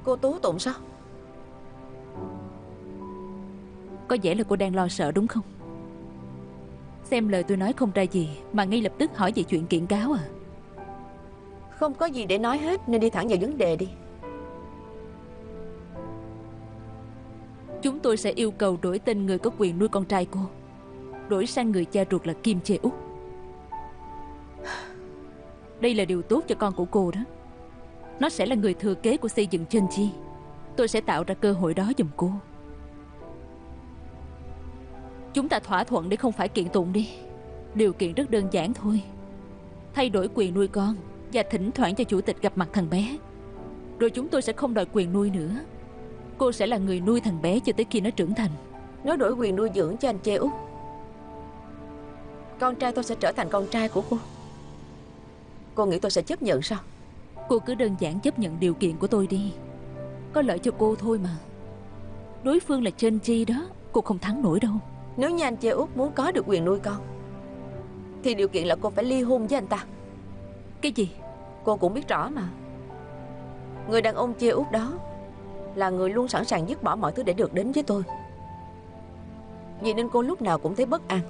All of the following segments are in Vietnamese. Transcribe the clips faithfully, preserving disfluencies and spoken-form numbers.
Cô tố tụng sao? Có vẻ là cô đang lo sợ đúng không? Xem lời tôi nói không ra gì mà ngay lập tức hỏi về chuyện kiện cáo à? Không có gì để nói hết nên đi thẳng vào vấn đề đi. Chúng tôi sẽ yêu cầu đổi tên người có quyền nuôi con trai cô, đổi sang người cha ruột là Kim Chê Úc. Đây là điều tốt cho con của cô đó. Nó sẽ là người thừa kế của xây dựng Chunji. Tôi sẽ tạo ra cơ hội đó giùm cô. Chúng ta thỏa thuận để không phải kiện tụng đi. Điều kiện rất đơn giản thôi. Thay đổi quyền nuôi con và thỉnh thoảng cho chủ tịch gặp mặt thằng bé. Rồi chúng tôi sẽ không đòi quyền nuôi nữa. Cô sẽ là người nuôi thằng bé cho tới khi nó trưởng thành. Nếu đổi quyền nuôi dưỡng cho anh Chê Úc, con trai tôi sẽ trở thành con trai của cô. Cô nghĩ tôi sẽ chấp nhận sao? Cô cứ đơn giản chấp nhận điều kiện của tôi đi. Có lợi cho cô thôi mà. Đối phương là Chunji đó, cô không thắng nổi đâu. Nếu như anh Chê Úc muốn có được quyền nuôi con thì điều kiện là cô phải ly hôn với anh ta. Cái gì? Cô cũng biết rõ mà. Người đàn ông Chê Úc đó là người luôn sẵn sàng dứt bỏ mọi thứ để được đến với tôi. Vì nên cô lúc nào cũng thấy bất an.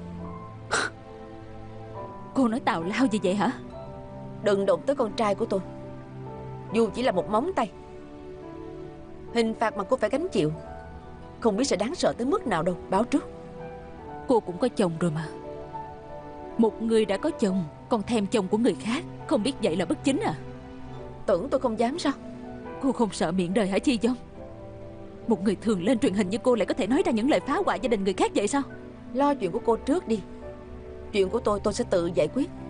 Cô nói tào lao gì vậy hả? Đừng động tới con trai của tôi. Dù chỉ là một móng tay, hình phạt mà cô phải gánh chịu không biết sẽ đáng sợ tới mức nào đâu. Báo trước. Cô cũng có chồng rồi mà. Một người đã có chồng còn thèm chồng của người khác, không biết vậy là bất chính à? Tưởng tôi không dám sao? Cô không sợ miệng đời hả Chi Dông? Một người thường lên truyền hình như cô lại có thể nói ra những lời phá hoại gia đình người khác vậy sao? Lo chuyện của cô trước đi. Chuyện của tôi tôi sẽ tự giải quyết.